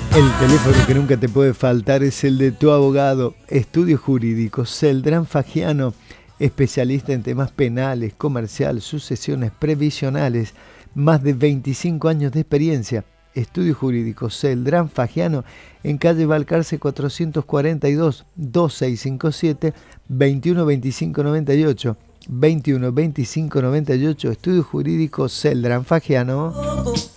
El teléfono que nunca te puede faltar es el de tu abogado. Estudios Jurídicos Celdrán Fagiano, especialista en temas penales, comercial, sucesiones, previsionales, más de 25 años de experiencia. Estudios Jurídicos Celdrán Fagiano, en calle Balcarce 442, 2657 21 25 98. 21 25 98. Estudios Jurídicos Celdrán Fagiano.